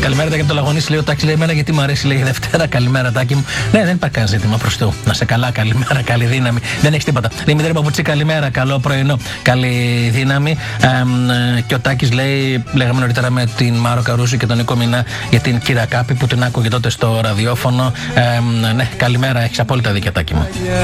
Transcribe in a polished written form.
Καλημέρα Τάκη από το Λαγωνίση, λέει ο Τάκης, λέει εμένα γιατί μου αρέσει, λέει Δευτέρα. Καλημέρα Τάκη μου. Ναι, δεν υπάρχει κανένα ζήτημα προς Θεού. Να σε καλά, καλημέρα, καλή δύναμη. Δεν έχει τίποτα. Λέει Μητέρα Παπουτσί, καλημέρα, καλό πρωινό, καλή δύναμη. Και ο Τάκης λέει, λέγαμε νωρίτερα με την Μάρο Καρούζη και τον Νίκο Μινά για την Κυρακάπη που την άκουγε τότε στο ραδιόφωνο. Ναι, καλημέρα, έχεις απόλυτα δίκιο Τάκη μου.